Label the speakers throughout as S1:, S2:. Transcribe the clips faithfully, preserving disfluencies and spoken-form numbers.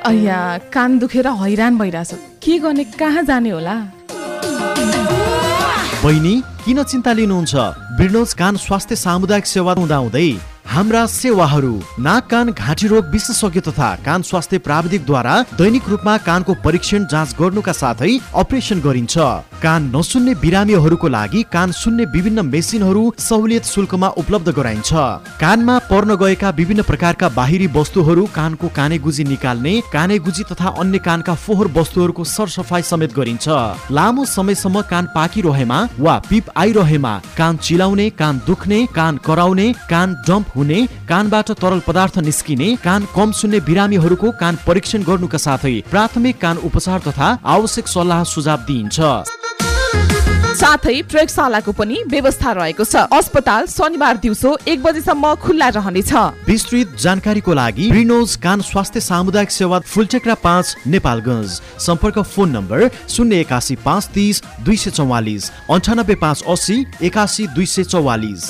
S1: अయ్या कान दुखेर हैरान भइराछ के गर्ने कहाँ जाने होला
S2: बहिनी किन चिन्ता लिनुहुन्छ ब्रिनोज कान स्वास्थ्य सामुदायिक सेवा हुँदाहुँदै हाम्रा सेवाहरू नाक कान घाँटी रोग विशेषज्ञ तथा कान स्वास्थ्य प्राविधिकद्वारा दैनिक रूपमा कानको परीक्षण जाँच गर्नुका साथै अपरेसन गरिन्छ। कान नसुन्ने बिरामीहरूको लागि कान सुन्ने विभिन्न मेसिनहरू सहुलियत शुल्कमा उपलब्ध गराइन्छ। कानमा पर्न गएका विभिन्न प्रकारका बाहिरी वस्तुहरू कानको कानेगुजी निकाल्ने कानेगुजी तथा अन्य कानका फोहोर वस्तुहरूको सरसफाई समेत गरिन्छ। लामो समयसम्म कान पाकिरहेमा वा पिप आइरहेमा कान चिलाउने कान दुख्ने कान कराउने कान डम्प हुने कानबाट तरल पदार्थ निस्किने कान कम सुन्ने बिरामीहरूको कान परीक्षण गर्नुका साथै प्राथमिक कान उपचार तथा आवश्यक सल्लाह सुझाव दिइन्छ।
S1: साथै प्रयोगशालाको पनि व्यवस्था रहेको छ। अस्पताल शनिबार दिउँसो एक बजेसम्म खुल्ला रहनेछ।
S2: विस्तृत जानकारीको लागि ब्रिनोज कान स्वास्थ्य सामुदायिक सेवा फुलचक्रा पाँच नेपालगञ्ज। सम्पर्क फोन नम्बर शून्य एकासी पाँच तीस दुई सय चौवालिस अन्ठानब्बे पाँच असी एकासी दुई सय चौवालिस।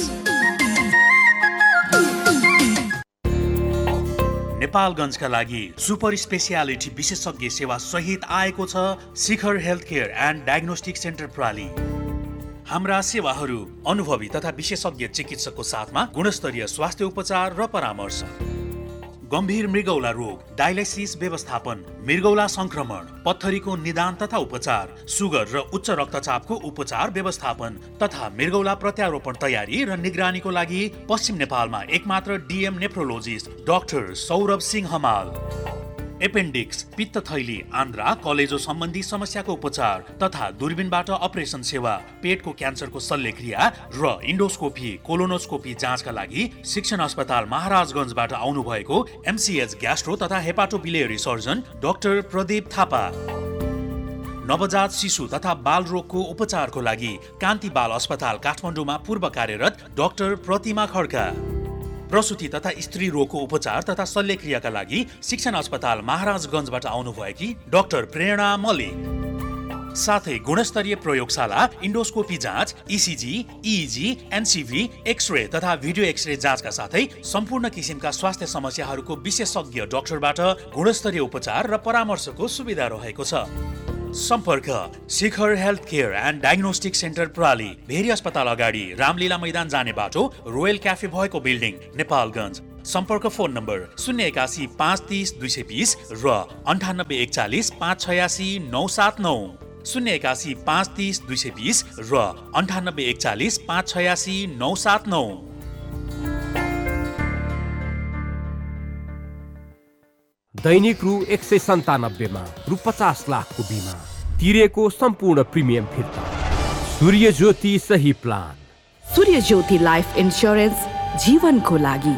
S3: नेपालगञ्जका लागि सुपर स्पेसियालिटी विशेषज्ञ सेवा सहित आएको छ शिखर health care and diagnostic centre प्राली। हाम्रा सेवाहरू अनुभवी तथा विशेषज्ञ चिकित्सकको साथमा गुणस्तरीय स्वास्थ्य उपचार र परामर्श, गम्भीर मृगौला रोग, डायलाइसिस व्यवस्थापन, मृगौला संक्रमण, पत्थरीको निदान तथा उपचार, सुगर र उच्च रक्तचापको उपचार व्यवस्थापन तथा मृगौला प्रत्यारोपण तयारी र निगरानीको लागि पश्चिम नेपालमा एकमात्र DM nephrologist doctor Saurabh Singh Hamal. Appendix, पित्त थैली, आन्द्रा, कलेजो सम्बन्धी समस्याको उपचार तथा दूरबीनबाट अपरेसन सेवा, पेटको क्यान्सरको शल्यक्रिया र इन्डोस्कोपी कोलोनोस्कोपी जाँचका लागि शिक्षण अस्पताल महाराजगञ्जबाट आउनु भएको एमसीएच ग्यास्ट्रो तथा हेपाटोबिलियरी सर्जन डाक्टर प्रदीप थापा। नवजात शिशु तथा बाल रोगको उपचारको लागि कान्ति बाल अस्पताल काठमाडौँमा पूर्व कार्यरत डाक्टर प्रतिमा खड्का। प्रसुति तथा स्त्री रोगको उपचार तथा शल्यक्रियाका लागि शिक्षण अस्पताल महाराजगञ्जबाट आउनुभएकी डाक्टर प्रेरणा मल्लिक। साथै गुणस्तरीय प्रयोगशाला इन्डोस्कोपी जाँच, इसिजी, इइजी, एनसिभी, एक्सरे तथा भिडियो एक्सरे जाँचका साथै सम्पूर्ण किसिमका स्वास्थ्य समस्याहरूको विशेषज्ञ डाक्टरबाट गुणस्तरीय उपचार र परामर्शको सुविधा रहेको छ। सम्पर्क शिखर health care and diagnostic centre प्राली, very अस्पताल अगाडि रामलीला मैदान जाने बाटो, रोयल क्याफे भएको बिल्डिङ, नेपालगञ्ज। सम्पर्क फोन नम्बर शून्य एकासी पाँच तीस दुई सय बिस र अन्ठानब्बे एकचालिस पाँच छयासी नौ सात नौ, शून्य एकासी पाँच तीस दुई सय बिस र अन्ठानब्बे एकचालिस पाँच छयासी नौ सात नौ।
S4: दैनिक रु एक सय सन्तानब्बेमा रु पचास लाखको बिमा तिरेको सम्पूर्ण प्रिमियम फिर्ता। सूर्य ज्योति सही प्लान।
S5: सूर्य ज्योति लाइफ इन्स्योरेन्स, जीवनको लागि।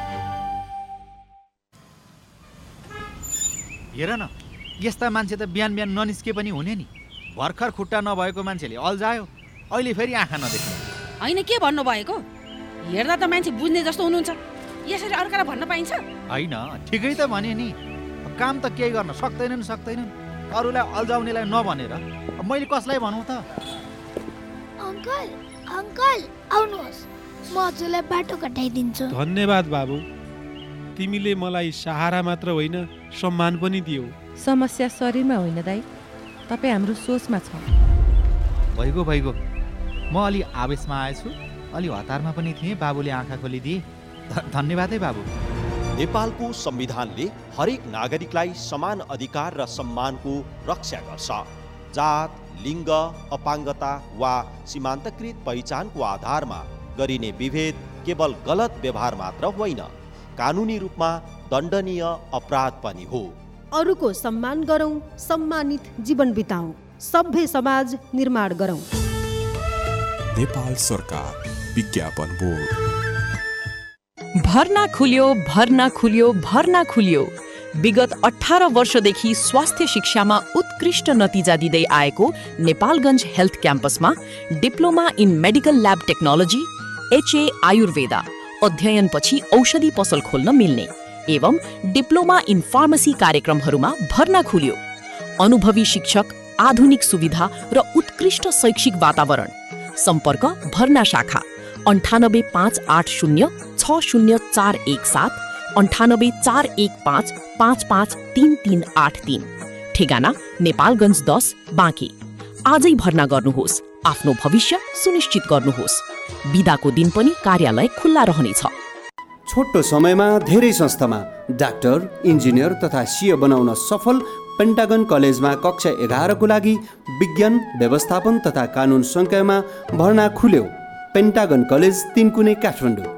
S6: हेर न, यस्ता मान्छे त बिहान बिहान ननिस्के पनि हुने नि। भर्खर खुट्टा नभएको मान्छेले अल्झायो, अहिले फेरि आँखा नदेख्ने।
S7: होइन के भन्नुभएको? हेर्दा त मान्छे बुझ्ने जस्तो हुनुहुन्छ, यसरी अर्कालाई भन्न पाइन्छ?
S6: होइन, ठिकै त भने नि। काम त केही गर्न सक्दैनन् सक्दैनन् अरूलाई अल्झाउनेलाई नभनेर मैले कसलाई भनौँ त?
S8: अङ्कल अङ्कल आउनुहोस्, म हजुरलाई बाटो कटाइदिन्छु।
S9: धन्यवाद बाबु, तिमीले मलाई सहारा मात्र होइन सम्मान पनि दियौ।
S10: समस्या शरीरमा होइन दाइ, तपाईँ हाम्रो सोचमा छ।
S6: भइगयो भइगयो, म अलि आवेशमा आएछु, अलि हतारमा पनि थिएँ, बाबुले आँखा खोलिदिए। धन्यवाद है बाबु।
S11: नेपालको संविधानले हरेक नागरिकलाई समान अधिकार र सम्मानको रक्षा गर्छ। जात, लिङ्ग, अपाङ्गता वा सीमान्तकृत पहिचानको आधारमा गरिने विभेद केवल गलत व्यवहार मात्र होइन, कानुनी रूपमा दण्डनीय अपराध पनि हो।
S12: अरूको सम्मान गरौँ, सम्मानित जीवन बिताउँ, सभ्य समाज निर्माण गरौँ।
S13: नेपाल सरकार विज्ञापन बोर्ड।
S14: भर्ना खुल्यो, भर्ना खुल्यो, भर्ना खुल्यो। विगत अठार वर्षदेखि स्वास्थ्य शिक्षामा उत्कृष्ट नतिजा दिँदै आएको Nepalgunj health क्याम्पसमा diploma in medical lab technology, HA Ayurveda, अध्ययनपछि औषधि पसल खोल्न मिल्ने एवं डिप्लोमा इन फार्मेसी कार्यक्रमहरूमा भर्ना खुल्यो। अनुभवी शिक्षक, आधुनिक सुविधा र उत्कृष्ट शैक्षिक वातावरण। सम्पर्क भर्ना शाखा अन्ठानब्बे पाँच आठ शून्य छ शून्य चार एक सात अन्ठानब्बे चार एक पाँच पाँच पाँच तिन तिन आठ तीन। ठेगाना नेपालगञ्ज दस बाँके। आजै भर्ना गर्नुहोस्, आफ्नो भविष्य सुनिश्चित गर्नुहोस्। बिदाको दिन पनि कार्यालय खुल्ला रहनेछ।
S15: छोटो समयमा धेरै संस्थामा डाक्टर, इन्जिनियर तथा सिए बनाउन सफल पेन्टागन कलेजमा कक्षा एघारको लागि विज्ञान, व्यवस्थापन तथा कानुन संकायमा भर्ना खुल्यो। Pentagon college, Tinkune, Kathmandu.